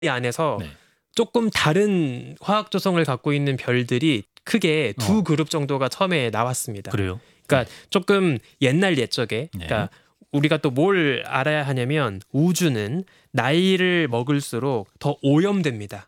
안에서 네. 조금 다른 화학 조성을 갖고 있는 별들이 크게 두 그룹 정도가 처음에 나왔습니다. 그래요? 그러니까 조금 옛날 옛적에 네. 그러니까 우리가 또 뭘 알아야 하냐면 우주는 나이를 먹을수록 더 오염됩니다.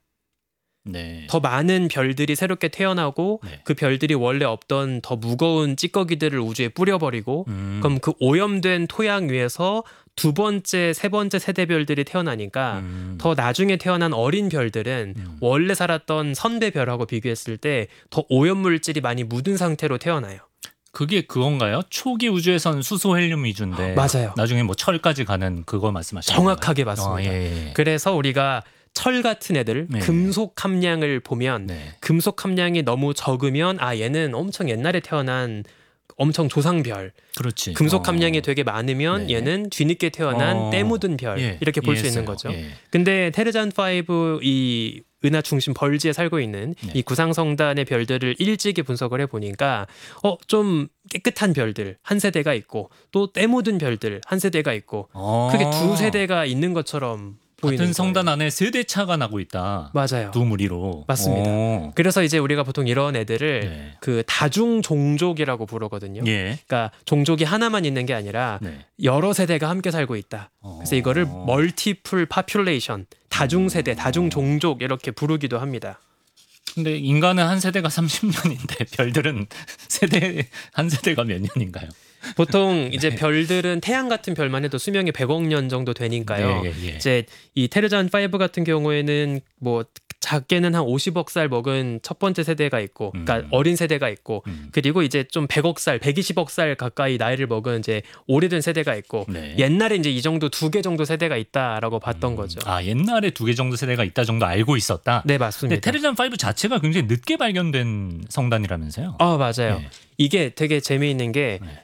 네. 더 많은 별들이 새롭게 태어나고 네. 그 별들이 원래 없던 더 무거운 찌꺼기들을 우주에 뿌려버리고 그럼 그 오염된 토양 위에서 두 번째, 세 번째 세대 별들이 태어나니까 더 나중에 태어난 어린 별들은 원래 살았던 선배 별하고 비교했을 때 더 오염물질이 많이 묻은 상태로 태어나요. 그게 그건가요? 초기 우주에선 수소 헬륨 위주인데 맞아요. 나중에 뭐 철까지 가는 그거 말씀하시는 정확하게 건가요? 맞습니다. 예. 그래서 우리가 철 같은 애들 네. 금속 함량을 보면 네. 금속 함량이 너무 적으면 얘는 엄청 옛날에 태어난 엄청 조상별. 그렇지. 금속 함량이 되게 많으면 네. 얘는 뒤늦게 태어난 때 묻은 별. 예. 이렇게 볼 수 있는 이해했어요. 거죠. 예. 근데 테르잔 5 이 은하 중심 벌지에 살고 있는 네. 이 구상성단의 별들을 일찍이 분석을 해보니까 좀 깨끗한 별들 한 세대가 있고 또 때 묻은 별들 한 세대가 있고 크게 두 세대가 있는 것처럼 보이는 같은 거예요. 성단 안에 세대 차가 나고 있다. 맞아요. 두 무리로. 맞습니다. 그래서 이제 우리가 보통 이런 애들을 네. 그 다중 종족이라고 부르거든요. 예. 그러니까 종족이 하나만 있는 게 아니라 네. 여러 세대가 함께 살고 있다. 그래서 이거를 멀티플 파퓰레이션, 다중 세대, 다중 종족 이렇게 부르기도 합니다. 근데 인간은 한 세대가 30년인데 별들은 세대 한 세대가 몇 년인가요? 보통 이제 별들은 태양 같은 별만 해도 수명이 100억 년 정도 되니까요. 예. 이제 이 테르잔 5 같은 경우에는 뭐 작게는 한 50억 살 먹은 첫 번째 세대가 있고, 그러니까 어린 세대가 있고, 그리고 이제 좀 100억 살, 120억 살 가까이 나이를 먹은 이제 오래된 세대가 있고, 네. 옛날에 이제 이 정도 2개 정도 세대가 있다라고 봤던 거죠. 옛날에 2개 정도 세대가 있다 정도 알고 있었다. 네, 맞습니다. 근데 테르잔 5 자체가 굉장히 늦게 발견된 성단이라면서요? 맞아요. 네. 이게 되게 재미있는 게 네.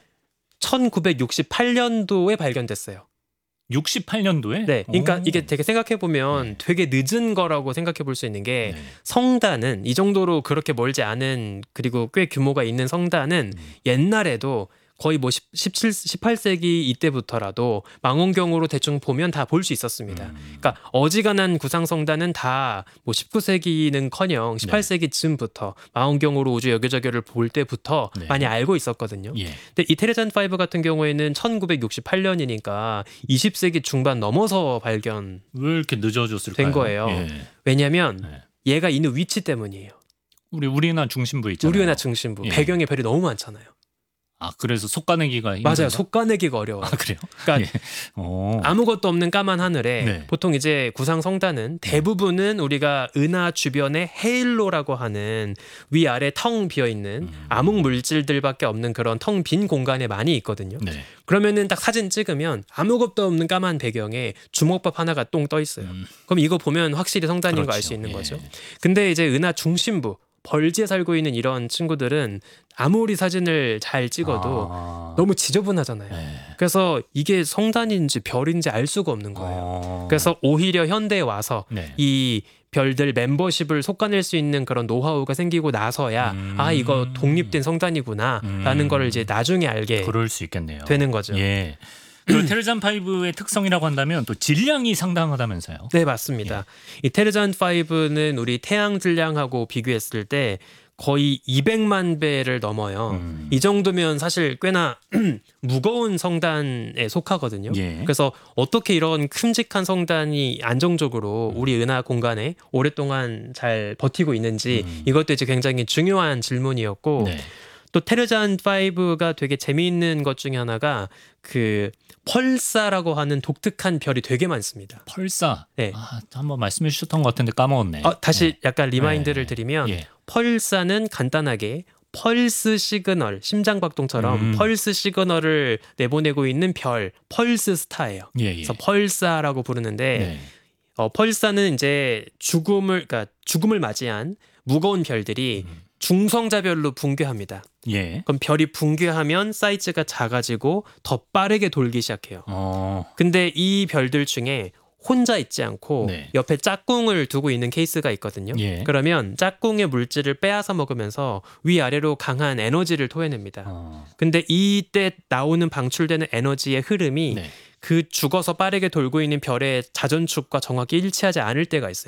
1968년도에 발견됐어요. 68년도에? 네, 그러니까 이게 되게 생각해 보면 되게 늦은 거라고 생각해 볼 수 있는 게 성단은 이 정도로 그렇게 멀지 않은 그리고 꽤 규모가 있는 성단은 옛날에도 거의 뭐 18세기 이때부터라도 망원경으로 대충 보면 다 볼 수 있었습니다. 그러니까 어지간한 구상성단은 다 뭐 19세기는커녕 18세기쯤부터 망원경으로 우주 여기저기를 볼 때부터 많이 알고 있었거든요. 예. 근데 이 테르잔 5 같은 경우에는 1968년이니까 20세기 중반 넘어서 발견된 왜 이렇게 늦어졌을까요? 거예요. 예. 왜냐하면 얘가 있는 위치 때문이에요. 우리 은하 중심부에 있잖아요. 우리 은하 중심부. 예. 배경에 별이 너무 많잖아요. 그래서 속가내기가 힘들다? 맞아요. 속가내기가 어려워요. 그래요? 그러니까 아무것도 없는 까만 하늘에 네. 보통 이제 구상성단은 대부분은 우리가 은하 주변에 헤일로라고 하는 위아래 텅 비어있는 암흑 물질들밖에 없는 그런 텅 빈 공간에 많이 있거든요. 네. 그러면은 딱 사진 찍으면 아무것도 없는 까만 배경에 주먹밥 하나가 똥 떠 있어요. 그럼 이거 보면 확실히 성단인 거 알 수 그렇죠. 있는 예. 거죠. 근데 이제 은하 중심부 벌지에 살고 있는 이런 친구들은 아무리 사진을 잘 찍어도 너무 지저분하잖아요. 그래서 이게 성단인지 별인지 알 수가 없는 거예요. 그래서 오히려 현대에 와서 이 별들 멤버십을 속아낼 수 있는 그런 노하우가 생기고 나서야 이거 독립된 성단이구나 라는 거를 이제 나중에 알게 그럴 수 있겠네요. 되는 거죠. 예. 그리고 테르잔 5의 특성이라고 한다면 또 질량이 상당하다면서요? 네, 맞습니다. 이 테르잔 5는 우리 태양 질량하고 비교했을 때 거의 200만 배를 넘어요. 이 정도면 사실 꽤나 무거운 성단에 속하거든요. 예. 그래서 어떻게 이런 큼직한 성단이 안정적으로 우리 은하 공간에 오랫동안 잘 버티고 있는지 이것도 이제 굉장히 중요한 질문이었고 또 테르잔 5가 되게 재미있는 것 중에 하나가 그 펄사라고 하는 독특한 별이 되게 많습니다. 펄사. 네. 한번 말씀해 주셨던 것 같은데 까먹었네. 다시 약간 리마인드를 드리면 예. 펄사는 간단하게 펄스 시그널, 심장박동처럼 펄스 시그널을 내보내고 있는 별, 펄스 스타예요. 그래서 펄사라고 부르는데 펄사는 이제 죽음을 맞이한 무거운 별들이 중성자별로 붕괴합니다. 그럼 별이 붕괴하면 사이즈가 작아지고 더 빠르게 돌기 시작해요. 근데 이 별들 중에 혼자 있지 않고 옆에 짝꿍을 두고 있는 케이스가 있거든요. 그러면 짝꿍의 물질을 빼앗아 먹으면서 위아래로 강한 에너지를 토해냅니다. 근데 이때 나오는 방출되는 에너지의 흐름이 그 죽어서 빠르게 돌고 있는 별의 자전축과 정확히 일치하지 않을 때가 있어요.